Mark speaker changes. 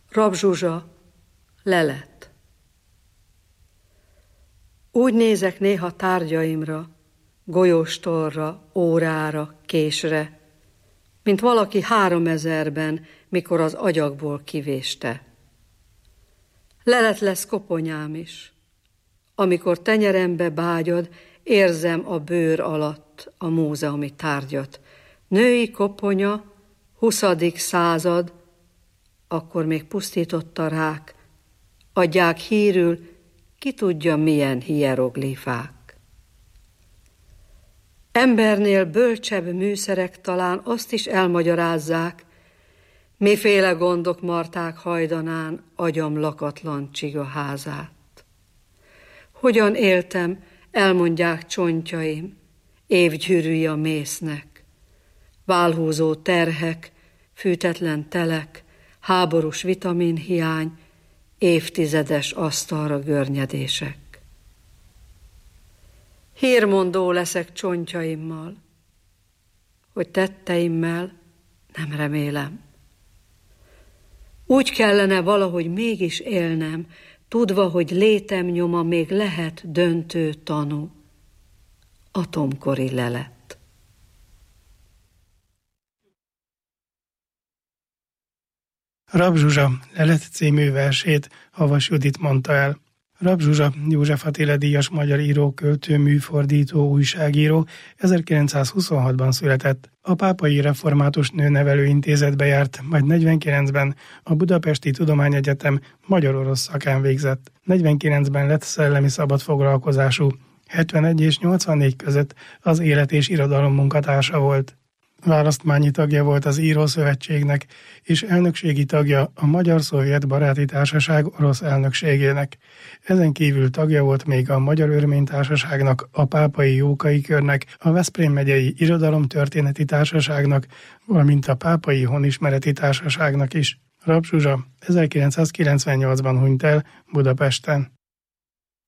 Speaker 1: Rab Zsuzsa, lelet. Úgy nézek néha tárgyaimra, golyóstolra, órára, késre, mint valaki 3000-ben, mikor az agyagból kivéste. Lelet lesz koponyám is. Amikor tenyerembe bágyad, érzem a bőr alatt a múzeumi tárgyat. Női koponya, 20. század, akkor még pusztított a rák, adják hírül, ki tudja milyen hieroglifák. Embernél bölcsebb műszerek talán azt is elmagyarázzák, miféle gondok marták hajdanán agyam lakatlan csigaházát. Hogyan éltem, elmondják csontjaim, évgyűrűi a mésznek, válhúzó terhek, fűtetlen telek, háborús vitaminhiány, évtizedes asztalra görnyedések. Hírmondó leszek csontjaimmal, hogy tetteimmel nem remélem. Úgy kellene valahogy mégis élnem, tudva, hogy létem nyoma még lehet döntő tanú, atomkori lelet.
Speaker 2: Rab Zsuzsa lelet című versét Havas Judit mondta el. Rab Zsuzsa József Attila díjas magyar író, költő, műfordító, újságíró 1926-ban született. A Pápai Református Nőnevelő Intézetbe járt, majd 49-ben a Budapesti Tudományegyetem magyar-orosz szakán végzett. 49-ben lett szellemi szabadfoglalkozású, 71 és 84 között az Élet és Irodalom munkatársa volt. Választmányi tagja volt az Írószövetségnek, és elnökségi tagja a Magyar-Szovjet Baráti Társaság orosz elnökségének. Ezen kívül tagja volt még a Magyar Örménytársaságnak, a Pápai Jókai Körnek, a Veszprém megyei Irodalomtörténeti Társaságnak, valamint a Pápai Honismereti Társaságnak is. Rab Zsuzsa 1998-ban hunyt el Budapesten.